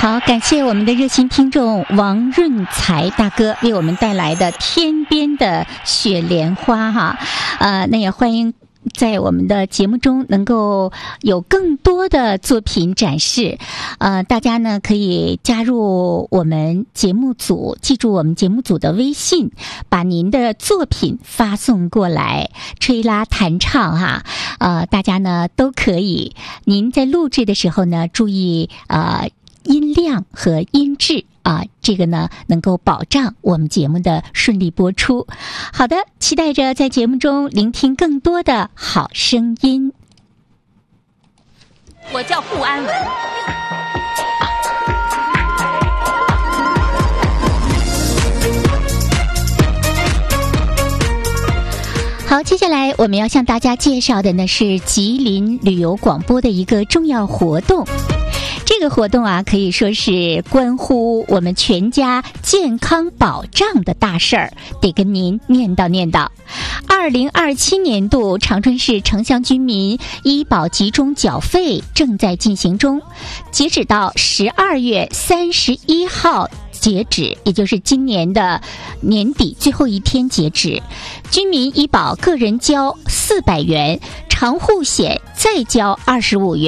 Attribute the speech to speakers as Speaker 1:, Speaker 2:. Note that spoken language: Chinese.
Speaker 1: 好，感谢我们的热心听众王润才大哥为我们带来的天边的雪莲花哈，那也欢迎在我们的节目中能够有更多的作品展示，大家呢可以加入我们节目组，记住我们节目组的微信，把您的作品发送过来，吹拉弹唱哈，大家呢都可以。您在录制的时候呢，注意音量和音质这个呢能够保障我们节目的顺利播出。好的，期待着在节目中聆听更多的好声音。
Speaker 2: 我叫顾安文。
Speaker 1: 好，接下来我们要向大家介绍的呢是吉林旅游广播的一个重要活动。这个活动可以说是关乎我们全家健康保障的大事儿，得跟您念叨。2027年度长春市城乡居民医保集中缴费正在进行中，截止到12月31号截止，也就是今年的年底最后一天截止。居民医保个人交400元，长户险再交25元。